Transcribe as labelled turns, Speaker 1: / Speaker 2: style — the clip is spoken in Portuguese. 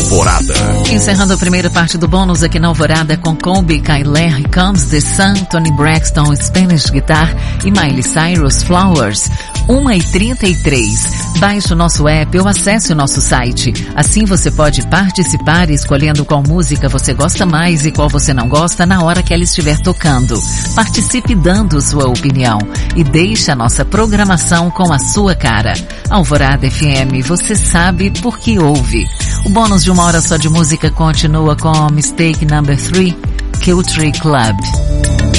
Speaker 1: Alvorada.
Speaker 2: Encerrando a primeira parte do bônus aqui na Alvorada com Colby Kyler, Here Comes the Sun, Tony Braxton, Spanish Guitar e Miley Cyrus, Flowers. 1h33. Baixe o nosso app ou acesse o nosso site. Assim você pode participar escolhendo qual música você gosta mais e qual você não gosta na hora que ela estiver tocando. Participe dando sua opinião e deixe a nossa programação com a sua cara. Alvorada FM, você sabe porque ouve. O bônus de 1 hora só de música continua com Mistake Number 3, Country Club.